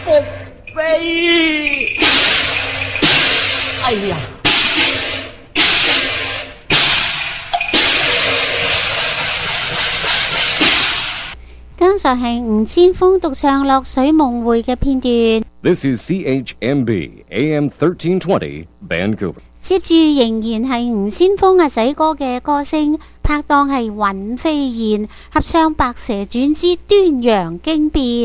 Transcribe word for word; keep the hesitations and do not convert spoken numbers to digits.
伏飛。哎呀！ 剛才係吳千峰獨唱《落水夢回》嘅片段。 This is C H M B A M thirteen twenty Vancouver。 接住仍然係吳千峰阿仔哥嘅歌聲，拍檔係尹飛燕，合唱《白蛇傳之端陽經變》。